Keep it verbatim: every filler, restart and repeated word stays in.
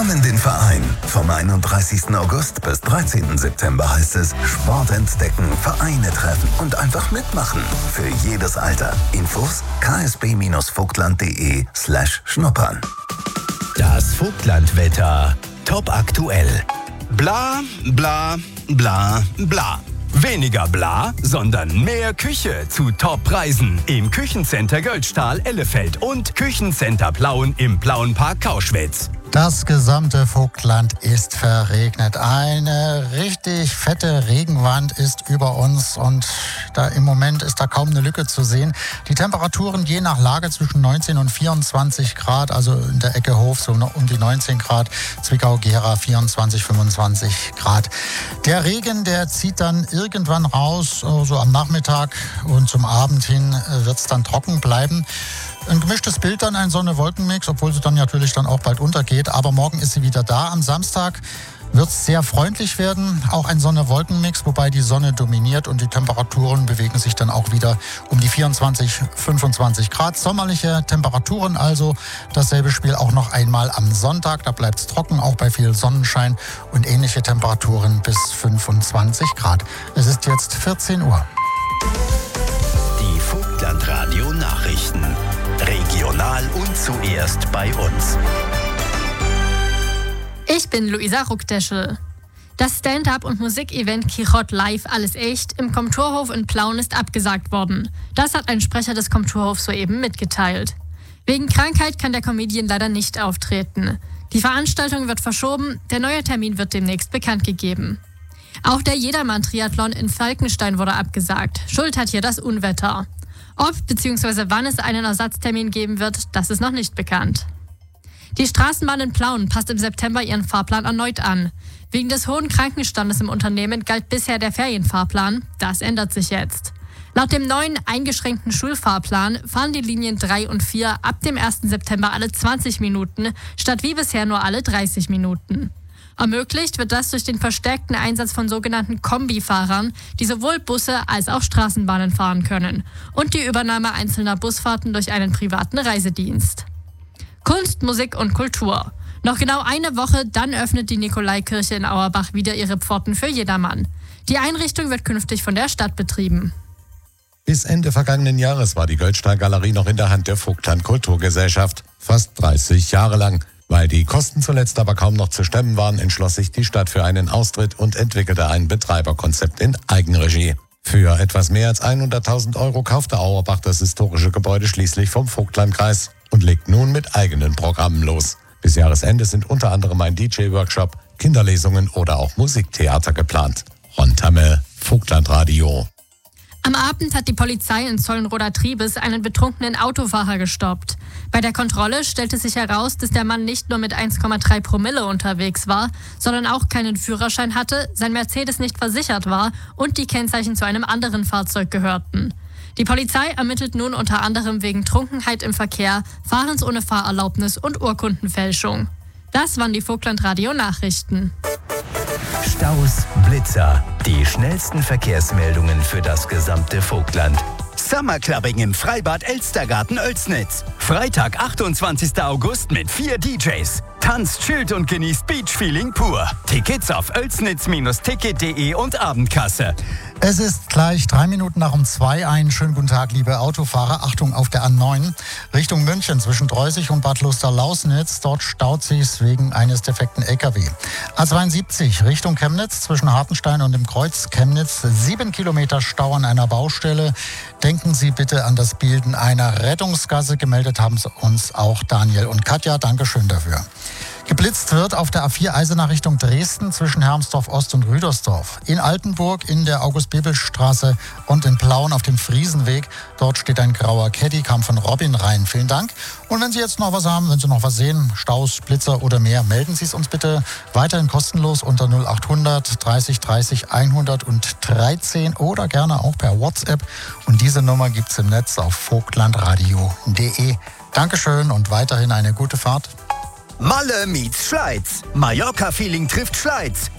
Umarmen den Verein. Vom einunddreißigsten August bis dreizehnten September heißt es Sport entdecken, Vereine treffen und einfach mitmachen. Für jedes Alter. Infos ksb-vogtland.de slash schnuppern. Das Vogtlandwetter. Top aktuell. Bla, bla, bla, bla. Weniger bla, sondern mehr Küche zu Top-Preisen im Küchencenter Göldstahl-Ellefeld und Küchencenter Plauen im Plauenpark Kauschwitz. Das gesamte Vogtland ist verregnet. Eine richtig fette Regenwand ist über uns und da im Moment ist da kaum eine Lücke zu sehen. Die Temperaturen je nach Lage zwischen neunzehn und vierundzwanzig Grad, also in der Ecke Hof so um die neunzehn Grad, Zwickau-Gera vierundzwanzig, fünfundzwanzig Grad. Der Regen, der zieht dann irgendwann raus, so am Nachmittag und zum Abend hin wird es dann trocken bleiben. Ein gemischtes Bild dann, ein Sonne-Wolken-Mix, obwohl sie dann natürlich dann auch bald untergeht. Aber morgen ist sie wieder da. Am Samstag wird es sehr freundlich werden. Auch ein Sonne-Wolken-Mix, wobei die Sonne dominiert und die Temperaturen bewegen sich dann auch wieder um die vierundzwanzig, fünfundzwanzig Grad. Sommerliche Temperaturen also. Dasselbe Spiel auch noch einmal am Sonntag. Da bleibt es trocken, auch bei viel Sonnenschein und ähnliche Temperaturen bis fünfundzwanzig Grad. Es ist jetzt vierzehn Uhr. Die Vogtland-Radio-Nachrichten. Regional und zuerst bei uns. Ich bin Luisa Ruckdeschel. Das Stand-up- und Musikevent Quichotte Live Alles Echt im Komturhof in Plauen ist abgesagt worden. Das hat ein Sprecher des Komturhofs soeben mitgeteilt. Wegen Krankheit kann der Comedian leider nicht auftreten. Die Veranstaltung wird verschoben, der neue Termin wird demnächst bekannt gegeben. Auch der Jedermann-Triathlon in Falkenstein wurde abgesagt. Schuld hat hier das Unwetter. Ob bzw. wann es einen Ersatztermin geben wird, das ist noch nicht bekannt. Die Straßenbahn in Plauen passt im September ihren Fahrplan erneut an. Wegen des hohen Krankenstandes im Unternehmen galt bisher der Ferienfahrplan. Das ändert sich jetzt. Laut dem neuen eingeschränkten Schulfahrplan fahren die Linien drei und vier ab dem ersten September alle zwanzig Minuten, statt wie bisher nur alle dreißig Minuten. Ermöglicht wird das durch den verstärkten Einsatz von sogenannten Kombifahrern, die sowohl Busse als auch Straßenbahnen fahren können, und die Übernahme einzelner Busfahrten durch einen privaten Reisedienst. Kunst, Musik und Kultur. Noch genau eine Woche, dann öffnet die Nikolaikirche in Auerbach wieder ihre Pforten für jedermann. Die Einrichtung wird künftig von der Stadt betrieben. Bis Ende vergangenen Jahres war die Göldstahl-Galerie noch in der Hand der Vogtland Kulturgesellschaft. Fast dreißig Jahre lang. Weil die Kosten zuletzt aber kaum noch zu stemmen waren, entschloss sich die Stadt für einen Austritt und entwickelte ein Betreiberkonzept in Eigenregie. Für etwas mehr als hunderttausend Euro kaufte Auerbach das historische Gebäude schließlich vom Vogtlandkreis und legt nun mit eigenen Programmen los. Bis Jahresende sind unter anderem ein D J-Workshop, Kinderlesungen oder auch Musiktheater geplant. Ron Tamme, Vogtlandradio. Am Abend hat die Polizei in Zollenroda-Triebes einen betrunkenen Autofahrer gestoppt. Bei der Kontrolle stellte sich heraus, dass der Mann nicht nur mit eins Komma drei Promille unterwegs war, sondern auch keinen Führerschein hatte, sein Mercedes nicht versichert war und die Kennzeichen zu einem anderen Fahrzeug gehörten. Die Polizei ermittelt nun unter anderem wegen Trunkenheit im Verkehr, Fahrens ohne Fahrerlaubnis und Urkundenfälschung. Das waren die Vogtland-Radio-Nachrichten. Staus, Blitzer, die schnellsten Verkehrsmeldungen für das gesamte Vogtland. Summerclubbing im Freibad Elstergarten Oelsnitz. Freitag, achtundzwanzigsten August mit vier D Js. Tanzt, chillt und genießt Beachfeeling pur. Tickets auf oelsnitz ticket punkt de und Abendkasse. Es ist gleich drei Minuten nach um zwei. Einen schönen guten Tag, liebe Autofahrer. Achtung auf der A neun Richtung München zwischen Dreußig und Bad Loster-Lausnitz. Dort staut sich's wegen eines defekten L K W. A zweiundsiebzig Richtung Chemnitz zwischen Hartenstein und dem Kreuz Chemnitz. Sieben Kilometer Stau an einer Baustelle. Denken Sie bitte an das Bilden einer Rettungsgasse. Gemeldet haben uns auch Daniel und Katja. Dankeschön dafür. Geblitzt wird auf der A vier Eisenach Richtung Dresden zwischen Hermsdorf Ost und Rüdersdorf. In Altenburg in der August-Bebel-Straße und in Plauen auf dem Friesenweg. Dort steht ein grauer Caddy, kam von Robin rein. Vielen Dank. Und wenn Sie jetzt noch was haben, wenn Sie noch was sehen, Staus, Blitzer oder mehr, melden Sie es uns bitte weiterhin kostenlos unter null achthundert dreißig dreißig hundertdreizehn oder gerne auch per WhatsApp. Und diese Nummer gibt es im Netz auf vogtlandradio punkt de. Dankeschön und weiterhin eine gute Fahrt. Malle meets Schleiz. Mallorca-Feeling trifft Schleiz.